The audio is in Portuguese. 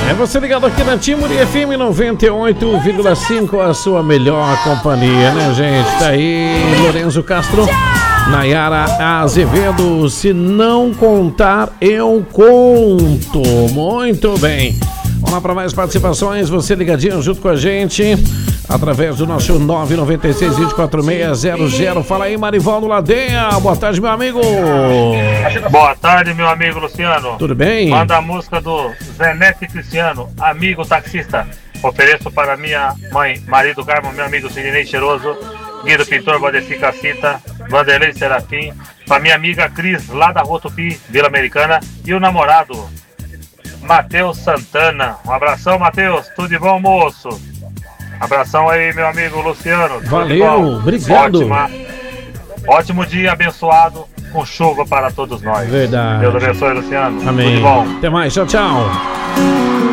É você ligado aqui na Timuri FM 98,5, a sua melhor companhia, né, gente? Tá aí Lorenzo Castro, Nayara Azevedo, se não contar, eu conto. Muito bem. Vamos lá para mais participações, você ligadinho junto com a gente, através do nosso 996-24600. Fala aí, Marivaldo Ladeia. Boa tarde, meu amigo. Boa tarde, meu amigo Luciano. Tudo bem? Manda a música do Zenete Cristiano, amigo taxista. Ofereço para minha mãe, marido Carmo, meu amigo Sidney Cheiroso, Guido Pintor, Valdeci Cacita, Vanderlei Serafim, para minha amiga Cris, lá da Rua Tupi, Vila Americana, e o namorado Matheus Santana. Um abração, Matheus. Tudo de bom, moço? Abração aí, meu amigo Luciano. Valeu, obrigado. Ótimo dia abençoado, com chuva para todos nós. Verdade. Deus abençoe, Luciano. Amém. Tudo de bom. Até mais, tchau, tchau.